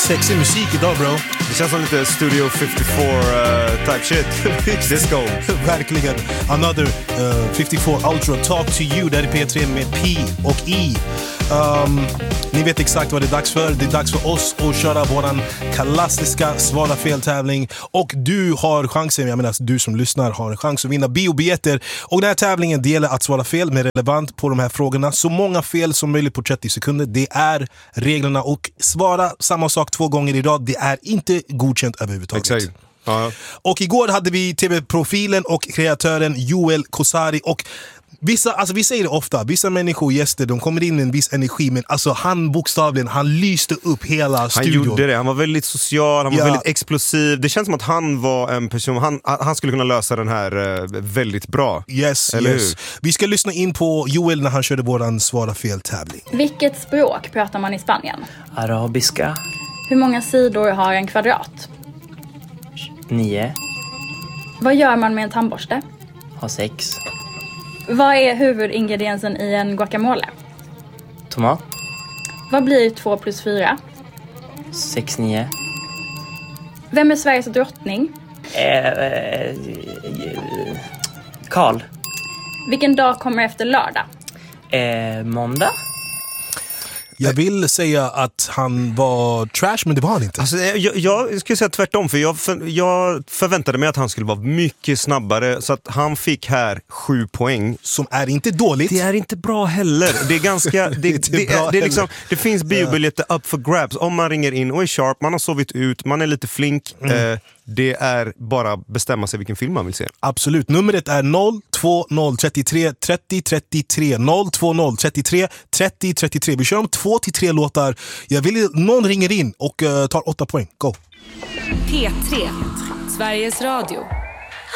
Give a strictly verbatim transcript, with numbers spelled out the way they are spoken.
sexig musik idag, bro. Det känns som lite Studio femtiofyra uh, type shit. Disco. Verkligen. Another uh, femtiofyra Ultra Talk to You. Där är P tre med P och I. Um, ni vet exakt vad det är dags för. Det är dags för oss att köra våran klassiska svara fel-tävling. Och du har chansen, jag menar du som lyssnar har en chans att vinna biobiljetter. Och den här tävlingen delar att svara fel med relevant på de här frågorna. Så många fel som möjligt på trettio sekunder. Det är reglerna. Och svara samma sak två gånger i rad. Det är inte godkänt överhuvudtaget. Exakt. Ja. Och igår hade vi tv-profilen och kreatören Joel Kosari. Och vissa, alltså vi säger det ofta, vissa människor, gäster, de kommer in med en viss energi, men alltså han bokstavligen, han lyste upp hela studion. Han gjorde det, han var väldigt social, han var Ja. väldigt explosiv. Det känns som att han var en person, han, han skulle kunna lösa den här eh, väldigt bra. Yes, Eller yes. hur? Vi ska lyssna in på Joel när han körde våran svara fel-tävling. Vilket språk pratar man i Spanien? Arabiska. Hur många sidor har en kvadrat? Nio. Vad gör man med en tandborste? Har sex. Vad är huvudingrediensen i en guacamole? Tomat. Vad blir två plus fyra? Sex, nio. Vem är Sveriges drottning? Eh, eh, Karl. Vilken dag kommer efter lördag? Eh, måndag. Jag vill säga att han var trash, men det var han inte. Alltså, jag, jag skulle säga tvärtom, för jag, för jag förväntade mig att han skulle vara mycket snabbare, så att han fick här sju poäng. Som är inte dåligt. Det är inte bra heller. Det är ganska, det, Det är inte det, bra är, det, är liksom, heller. det finns biobiljetter up for grabs. Om man ringer in och är sharp, man har sovit ut, man är lite flink. Mm. Eh, det är bara bestämma sig vilken film man vill se. Absolut. Numret är noll två noll tre tre trettio trettiotre. noll två noll tre tre trettio trettiotre. Vi kör om två till tre låtar. Jag vill någon ringer in och uh, tar åtta poäng. Go. P tre, Sveriges Radio.